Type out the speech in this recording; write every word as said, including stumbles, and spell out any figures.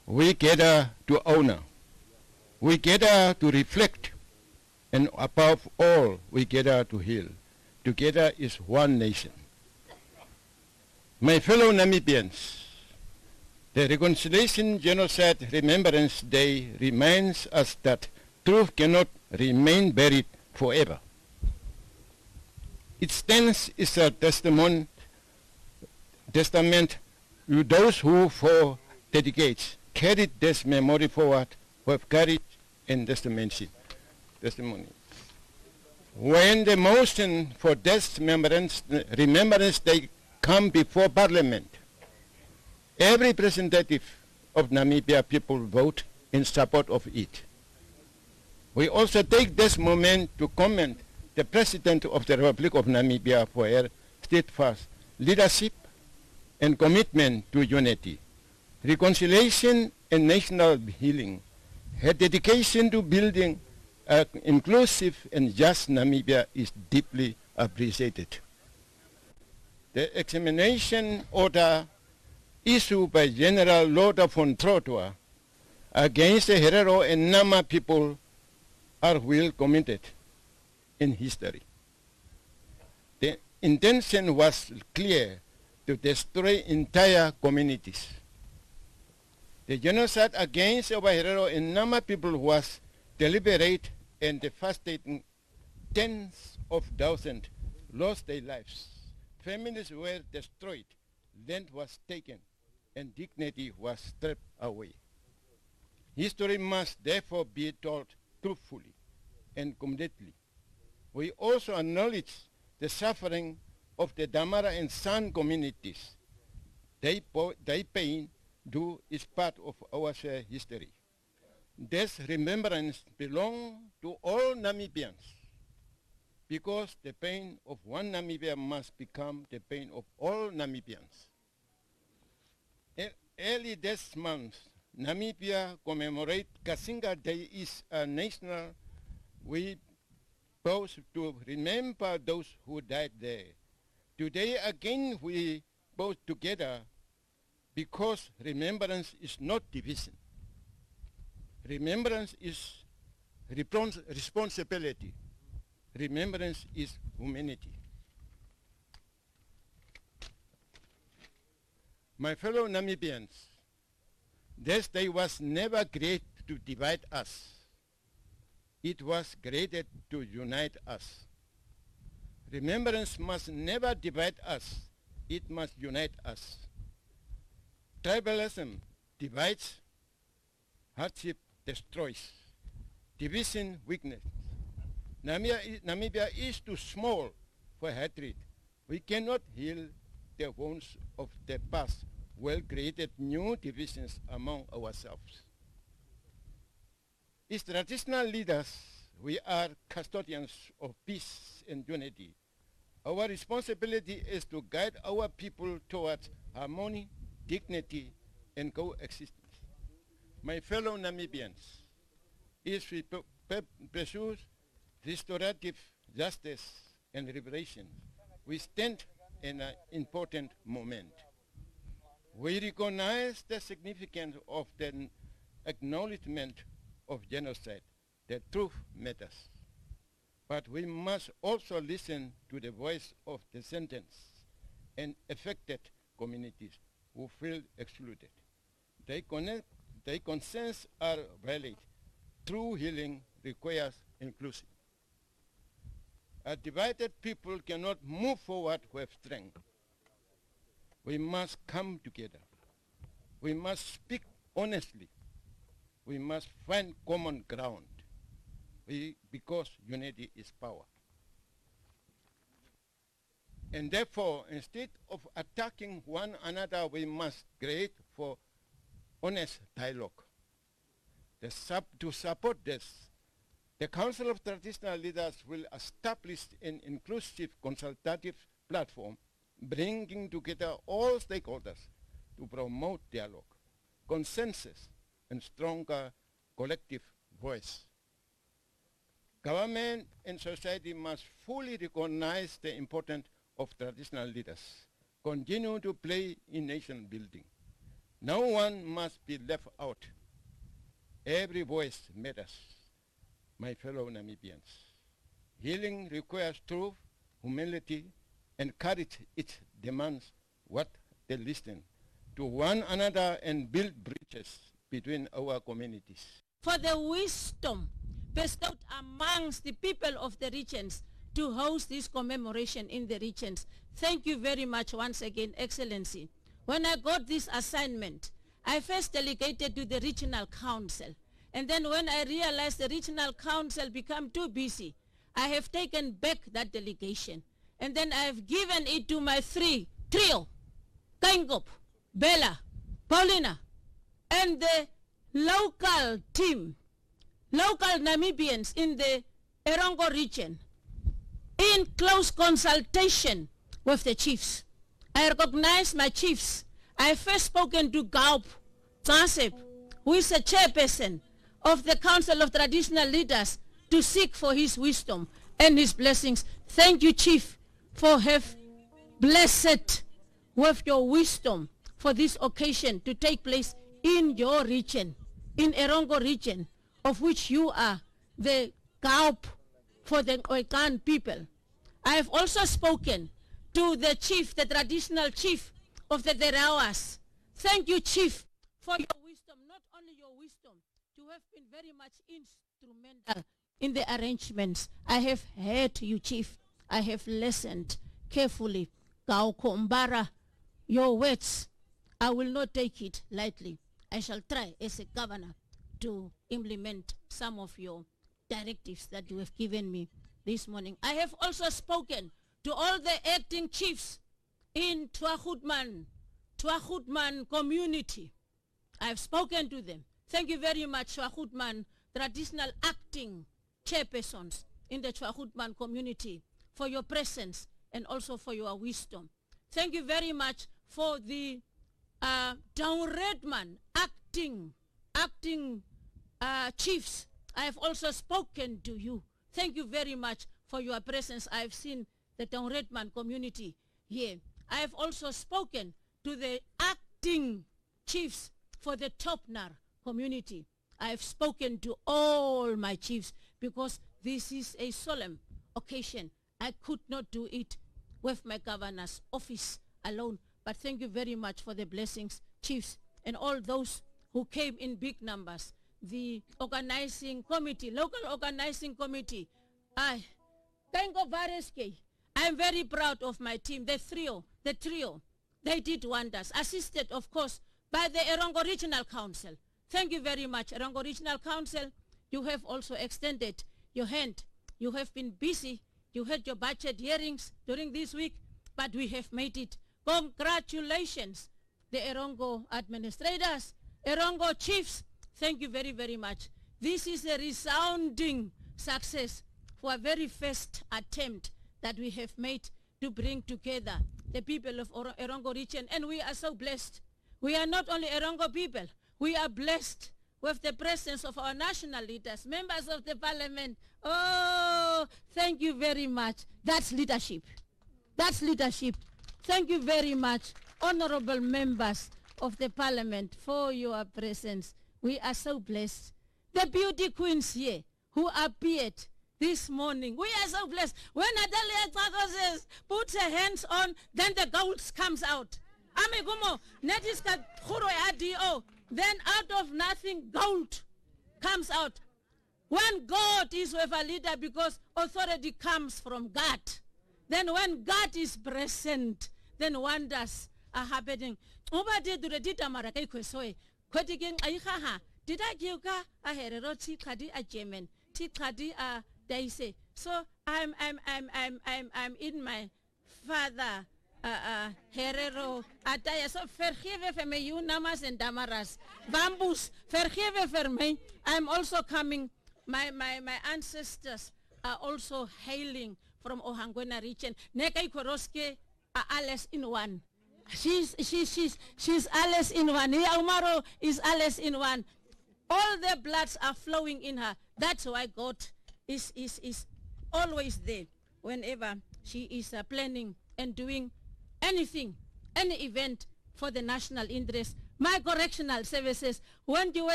We gather to honor. We gather to reflect. And above all, we gather to heal. Together is one nation. My fellow Namibians, the Reconciliation Genocide Remembrance Day reminds us that truth cannot remain buried forever. It stands as a testament, testament to those who for decades carried this memory forward with courage and testimony. testimony. When the motion for this remembrance, remembrance Day come before Parliament, every representative of Namibia people vote in support of it. We also take this moment to commend the President of the Republic of Namibia for her steadfast leadership and commitment to unity, reconciliation, and national healing. Her dedication to building an inclusive and just Namibia is deeply appreciated. The examination order issued by General Lothar von Trottoir against the Herero and Nama people are well committed in history. The intention was clear, to destroy entire communities. The genocide against our Herero and Nama people was deliberate and devastating. Tens of thousands lost their lives. Families were destroyed, land was taken, and dignity was stripped away. History must therefore be told truthfully and completely. We also acknowledge the suffering of the Damara and San communities. Their, their pain too is part of our shared history. This remembrance belongs to all Namibians, because the pain of one Namibian must become the pain of all Namibians. E early this month, Namibia commemorates Kasinga Day is a national. We pause to remember those who died there. Today again we pause together because remembrance is not division. Remembrance is respons responsibility. Remembrance is humanity. My fellow Namibians, this day was never created to divide us. It was created to unite us. Remembrance must never divide us. It must unite us. Tribalism divides, hardship destroys, division weakness. Namibia is, Namibia is too small for hatred. We cannot heal the wounds of the past while created new divisions among ourselves. As traditional leaders, we are custodians of peace and unity. Our responsibility is to guide our people towards harmony, dignity, and coexistence. My fellow Namibians, as we pursue restorative justice and reparation, we stand in an important moment. We recognize the significance of the acknowledgement of genocide. The truth matters. But we must also listen to the voice of the sentenced and affected communities who feel excluded. Their, their concerns are valid. True healing requires inclusion. A divided people cannot move forward with strength. We must come together. We must speak honestly. We must find common ground. We, because unity is power. And therefore, instead of attacking one another, we must create for honest dialogue. The sub, to support this, the Council of Traditional Leaders will establish an inclusive consultative platform bringing together all stakeholders to promote dialogue, consensus, and stronger collective voice. Government and society must fully recognize the importance of traditional leaders, continue to play in nation building. No one must be left out. Every voice matters, my fellow Namibians. Healing requires truth, humility, and courage. It demands what they listen to one another and build bridges between our communities. For the wisdom bestowed amongst the people of the regions to host this commemoration in the regions. Thank you very much once again, Excellency. When I got this assignment, I first delegated to the regional council. And then when I realized the regional council became too busy, I have taken back that delegation. And then I have given it to my three, trio, Kaingop, Bella, Paulina, and the local team, local Namibians in the Erongo region, in close consultation with the chiefs. I recognize my chiefs. I have first spoken to Gaup Tsasep, who is a chairperson of the Council of Traditional Leaders, to seek for his wisdom and his blessings. Thank you, Chief, for have blessed with your wisdom for this occasion to take place in your region, in Erongo region, of which you are the Gaup for the Oikan people. I have also spoken to the chief, the traditional chief of the Derawas. Thank you, Chief, for your wisdom, not only your wisdom, you have been very much instrumental in the arrangements. I have heard you, Chief. I have listened carefully. Gaukombara, your words, I will not take it lightly. I shall try as a governor to implement some of your directives that you have given me this morning. I have also spoken to all the acting chiefs in Tuahutman, Tuahutman community. I have spoken to them. Thank you very much, Tuahutman, traditional acting chairpersons in the Tuahutman community, for your presence and also for your wisdom. Thank you very much for the uh, Down Redman acting, acting uh, chiefs. I have also spoken to you. Thank you very much for your presence. I have seen the Down Redman community here. I have also spoken to the acting chiefs for the Topnar community. I have spoken to all my chiefs because this is a solemn occasion. I could not do it with my governor's office alone. But thank you very much for the blessings, chiefs, and all those who came in big numbers. The organizing committee, local organizing committee. I thank God, I'm very proud of my team, the trio, the trio. They did wonders, assisted, of course, by the Erongo Regional Council. Thank you very much, Erongo Regional Council. You have also extended your hand. You have been busy. You had your budget hearings during this week, but we have made it. Congratulations, the Erongo administrators, Erongo chiefs. Thank you very, very much. This is a resounding success for a very first attempt that we have made to bring together the people of Erongo region. And we are so blessed. We are not only Erongo people, we are blessed with the presence of our national leaders, members of the parliament. Oh, thank you very much. That's leadership. That's leadership. Thank you very much, honorable members of the parliament, for your presence. We are so blessed. The beauty queens here who appeared this morning, we are so blessed. When Natalia Tsako says, put her hands on, then the gold comes out. Amigumo, netiska khuro adio. Then out of nothing, gold comes out. When God is with a leader, because authority comes from God. Then when God is present, then wonders are happening. Oba de dure dita marakai kwesoe. Kwetiking aihaha. Did I give ka a herero ti kadi a German? Ti kadi a daise. So I'm I'm I'm I'm I'm I'm in my father uh uh herero ataya. So vergewe for me, you namas and damaras. Bamboos, vergewe for me. I'm also coming. My my my ancestors are also hailing from Ohangwena region. Nekai Koroske are alles in one. She's she's she's she's alles in one. Yaumaro is alles in one. All the bloods are flowing in her. That's why God is is is always there whenever she is uh, planning and doing anything, any event for the national interest. my correctional services, when you were